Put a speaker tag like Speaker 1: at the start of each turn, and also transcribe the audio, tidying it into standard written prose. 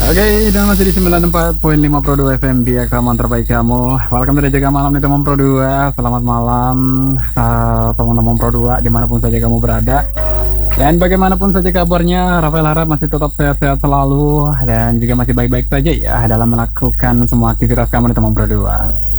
Speaker 1: Oke, dan masih di 94.5 Pro 2 FM di rekaman terbaik kamu. Welcome to Jaga Malam nih teman Pro 2. Selamat malam teman-teman Pro 2 dimanapun saja kamu berada. Dan bagaimanapun saja kabarnya, Rafael harap masih tetap sehat-sehat selalu dan juga masih baik-baik saja ya dalam melakukan semua aktivitas kamu nih teman Pro 2.